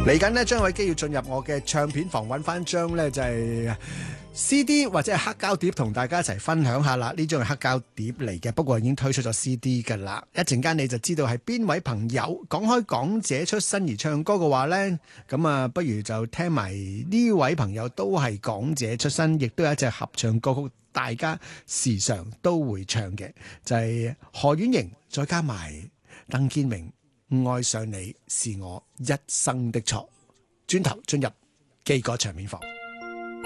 嚟緊呢，張偉基要進入我嘅唱片房揾翻張呢，就係 CD 或者係黑膠碟，同大家一齊分享下啦。呢張係黑膠碟嚟嘅，不過已經推出咗 CD 噶啦。一陣間你就知道係邊位朋友。講開港姐出身而唱歌嘅話呢，咁啊，不如就聽埋呢位朋友都係港姐出身，亦都有一隻合唱歌曲，大家時常都會唱嘅，就係何婉瑩再加埋鄧建明。愛上你是我一生的錯。轉頭進入基哥唱片房。